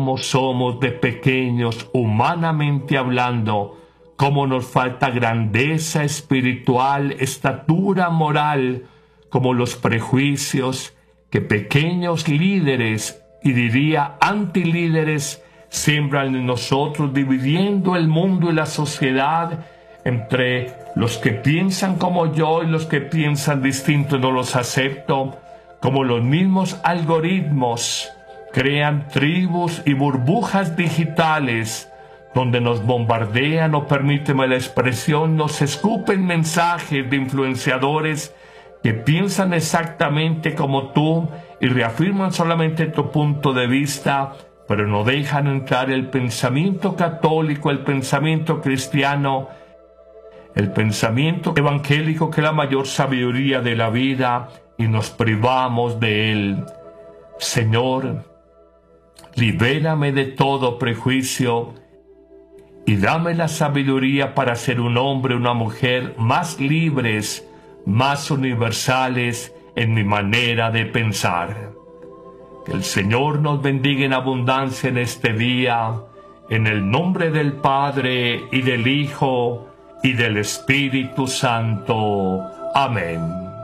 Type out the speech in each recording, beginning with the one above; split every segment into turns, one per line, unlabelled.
cómo somos de pequeños, humanamente hablando, cómo nos falta grandeza espiritual, estatura moral, como los prejuicios que pequeños líderes, y diría antilíderes, siembran en nosotros, dividiendo el mundo y la sociedad entre los que piensan como yo y los que piensan distinto. No los acepto. Como los mismos algoritmos crean tribus y burbujas digitales donde nos bombardean, o permíteme la expresión, nos escupen mensajes de influenciadores que piensan exactamente como tú y reafirman solamente tu punto de vista, pero no dejan entrar el pensamiento católico, el pensamiento cristiano, el pensamiento evangélico, que es la mayor sabiduría de la vida, y nos privamos de él. Señor, libérame de todo prejuicio y dame la sabiduría para ser un hombre, una mujer más libres, más universales en mi manera de pensar. Que el Señor nos bendiga en abundancia en este día, en el nombre del Padre, y del Hijo, y del Espíritu Santo. Amén.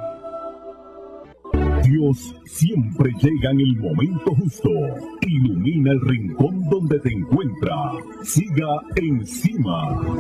Dios siempre llega en el momento justo. Ilumina el rincón donde te encuentras. Siga encima.